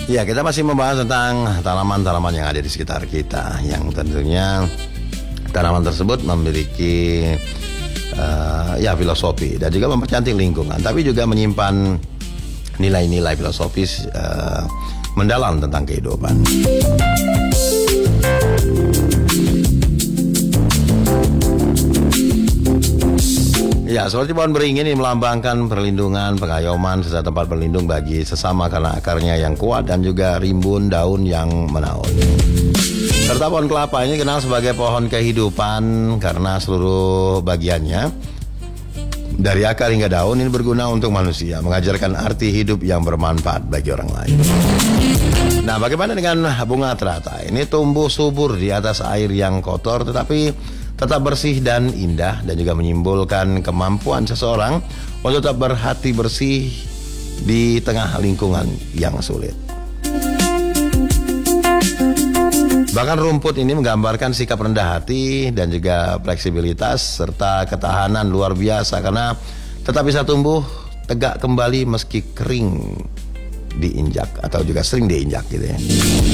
Ya, kita masih membahas tentang tanaman-tanaman yang ada di sekitar kita, yang tentunya tanaman tersebut memiliki filosofi dan juga mempercantik lingkungan, tapi juga menyimpan nilai-nilai filosofis mendalam tentang kehidupan. Ya, seperti pohon beringin ini melambangkan perlindungan, pengayoman, serta tempat berlindung bagi sesama karena akarnya yang kuat dan juga rimbun daun yang menaun. Serta pohon kelapa ini dikenal sebagai pohon kehidupan karena seluruh bagiannya dari akar hingga daun ini berguna untuk manusia, mengajarkan arti hidup yang bermanfaat bagi orang lain. Nah, bagaimana dengan bunga teratai? Ini tumbuh subur di atas air yang kotor tetapi tetap bersih dan indah, dan juga menyimbolkan kemampuan seseorang untuk tetap berhati bersih di tengah lingkungan yang sulit. Bahkan rumput ini menggambarkan sikap rendah hati dan juga fleksibilitas serta ketahanan luar biasa karena tetap bisa tumbuh tegak kembali meski kering diinjak atau juga sering diinjak gitu ya.